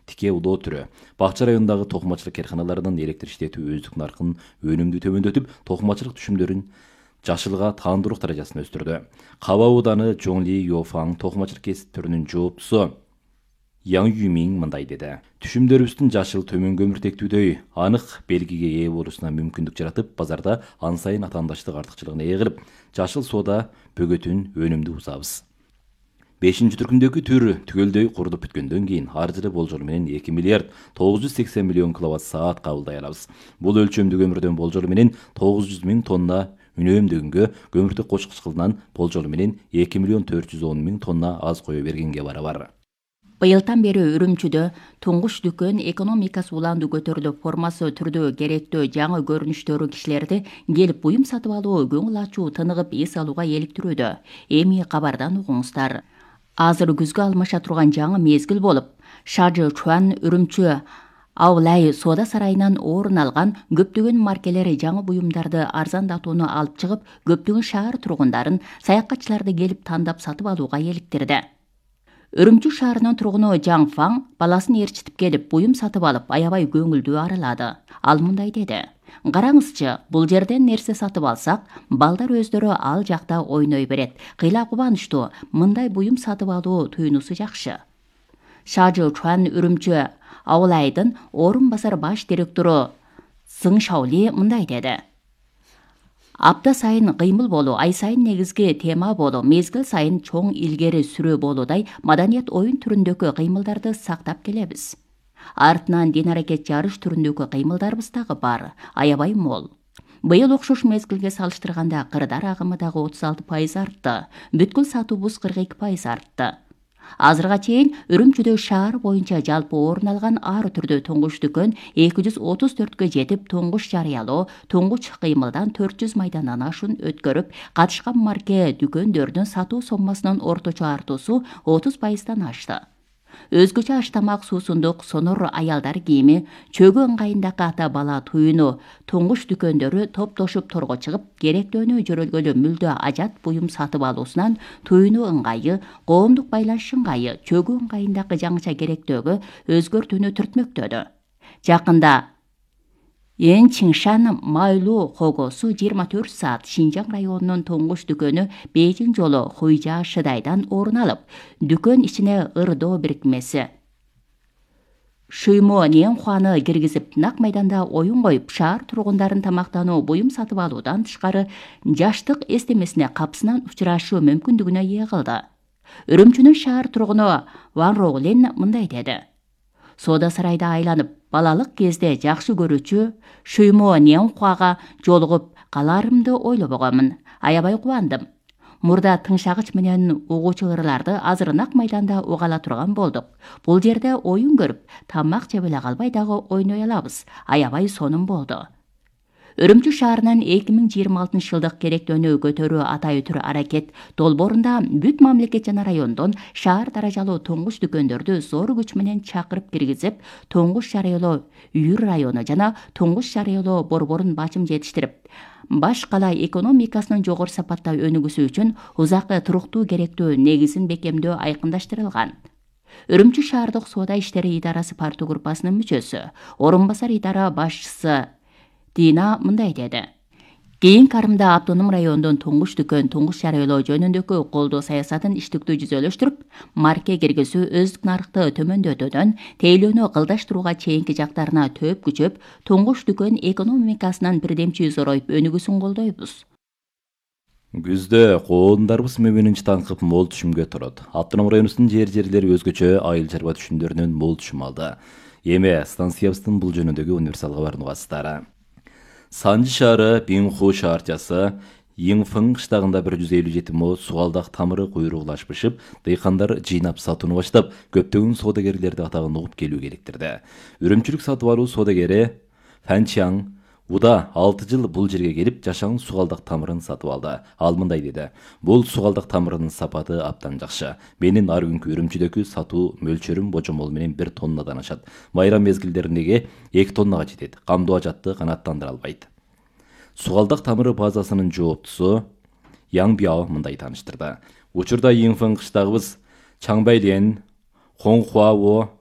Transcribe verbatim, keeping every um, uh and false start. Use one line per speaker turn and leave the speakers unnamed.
тике улоо түрі. Бакча районундағы токумачылык керканаларынан электр иштетүү өздүк наркын өнүмдүү төмөндөтүп, токумачылык түшүмдөрүн жашылга таандыруу даражасын өстүрдү. Каба ауданы Жоңли Йофаң токумачылык кесиптеринин жооптусу Яң Юмин мындай деди. Түшүмдөрүбүздүн жашыл төмөн көмүртектүүдөй анык белгиге ээ болуусуна мүмкүндүк жаратып, базарда ан сайын атаандаштык артыкчылыгына ээ кылып, жашыл соода бөгөтүн өнүмдүү усабыз. бешинчи түркүмдөгү түр түгөлдөй курдуп бүткөндөн кийин ар жылы болжол менен эки миллиард тогуз жүз сексен миллион киловатт саат кабылдай алабыз. Бул өлчөмдүү көмүрдөн болжол менен тогуз жүз миң тонна үнөөмдөгөнгө, көмүртөк кочкучкылынан болжол менен эки миллион төрт жүз он миң тонна аз кое бергенге барабар.
Быйылдан бери Үрүмчүдө туңгуш дүкөн экономикасы уланды көтөрүлүп, формасы түрдө керектүү жаңы көрүнүштөрү кишилерди келип буюм сатып алуу, көңүл ачуу, тыныгып эс алууга иликтирүүдө. Эми кабардан угуңуздар. Азыр күзгө алмаша турган жаңы мезгил болуп, Шажы Чуан Үрүмчү Аулай соода сарайынан орун алган көптөгөн маркелери жаңы буюмдарды арзандатууну алып чыгып, көптөгөн шаар тургундарын, саякатчыларды келип тандап сатып алууга иликтирди. Үрүмчү шаарынын тургуну Жаң Фаң баласын ээрчитип келип, буюм сатып алып, аябай көңүлдүү арылады. Ал мындай деди: "Караңызчы, бул жерден нерсе сатып алсак, балдар өздөрү ал жакта ойной берет. Кыйла кубанычтуу, мындай буюм сатып алуу туюнусу жакшы." Шажы Чуан Үрүмчү Аулайдын орун басар баш директору Сың Шаули мындай деди: "Апта сайын кыймыл болуу, ай сайын негизги тема болуу, мезгил сайын чоң илгери сүрөө болуудай маданият оюн түрүндөгү кыймылдарды сактап келебиз. Артынан дин аракет жарыш түрүндөгү кыймылдарыбыз дагы бар, аябай мол. Быйыл окшош мезгилге салыштырганда кырдар агымы дагы отуз алты пайыз артты, бүткүл сатуубуз кырк эки пайыз артты. Азырга чейин Үрүмчүдө шаар боюнча жалпы орун алган ар түрдүү туңгуш дүкөн эки жүз отуз төрткө жетип, туңгуш жарыялоо, туңгуч кыймылдан төрт жүз майдандан ашуун өткөрүп, катышкан марке дүкөндөрдүн сатуу соммасынын орточо артуусу отуз пайыздан ашты. Өзгөчө аш тамак, суусундук, сонор аялдар кийими, чөгү ыңгайындагы ата бала туюну, туңгуш дүкөндөрү топтошуп торго чыгып, керектөөнү жөрөлгөлө мүлдө ажат буюм сатып алуусунан туюну ыңгайы, коомдук байланыш ыңгайы, чөгү ыңгайындагы жаңыча керектөөгө өзгөртүүнү түртмөктөдү. Жакында Эн Чиншан Майлуу Хогосу жыйырма төрт саат Шинжаң районунун туңгуш дүкөнү Бейжиң жолу Хуйжа Шыдайдан орун алып, дүкөн ичине ырдоо бирикмеси Шуймо Ненхуаны киргизип, нак майданда оюн коюп, шаар тургундарын тамактануу, буюм сатып алуудан тышкары жаштык эстемесине капсынан учурашуу мүмкүндүгүнө ээ кылды. Үрүмчүнүн шаар тургуну Ван Роулин мындай деди: "Соода сарайда айланып, балалык кезде жакшы көрүүчү Шуймо Ненхуага жолугуп калаарымды ойлобогонмун. Аябай кубандым. Мурда тыңшагыч менен угуучу ырларды азыр нак майданда уга ала турган болдук. Бул жерде оюн көрүп, тамак жеп эле калбай дагы ойной алабыз. Аябай сонун болду." Үрүмчү шаарынын эки миң жыйырма алтынчы жылдык керектөөнү көтөрүү атайы түр аракет долбоорунда бүт мамлекет жана райондон шаар даражалуу туңгуш дүкөндөрдү зор күч менен чакырып киргизип, туңгуш жарыялоо Үйүр району жана туңгуш жарыялоо борборун бачым жетиштирип, баш кала экономикасынын жогору сапатта өнүгүүсү үчүн узакы туруктуу керектөө негизин бекемдөө айкындаштырылган. Үрүмчү шаардык соода иштери идарасы парту группасынын мүчөсү, орун басар идара башчысы Дина мындай деди: "Кийинки арымда автоном райондун туңгуш дүкөн, туңгуш жарыялоо жөнүндөгү колдоо саясатын иштиктүү жүзөлөштүрүп, марке киргизүү, өздүк нарыкты төмөндөтүүдөн тейлөөнү кылдаштырууга чейинки жактарына төөп күчөп, туңгуш дүкөн экономикасынын бирдемчи зороюп өнүгүүсүн колдойбуз."
Күздө коомдарыбыз мөөнүнчү таңкып мол түшүмгө турат. Автоном районубуздун жер-жерлери өзгөчө айыл чарба түшүмдөрүнөн мол түшүм алды. Эми станциябыздын бул жөнүндөгү универсал кабарын угасыздар. Санжы шаары Бинху шаарчасы Йыңфың кыштагында бир жүз элүү жети мо сугалдак тамыры куйругулашпышып, дыйкандар жыйнап сатууну баштап, көптөгөн соодагерлерди атагын угуп келүүгө иликтирди. Үрүмчүлүк сатып алуу соодагери Фанчаң Уда алты жыл бул жерге келип, жашаң сугалдак тамырын сатып алды. Ал мындай деди: "Бул сугалдак тамырынын сапаты аптан жакшы. Менин ар күнкү Үрүмчүдөгү сатуу мөлчөрүм божомол менен бир тоннадан ашат. Майрам мезгилдеринеги эки тоннага жетет. Камдуу ажатты канааттандыра албайт." Сугалдак тамыры базасынын жооптусу Яң Бяо мындай тааныштырды: "Учурда Йыңфың кыштагыбыз Чаңбайлен, Хоңхуао,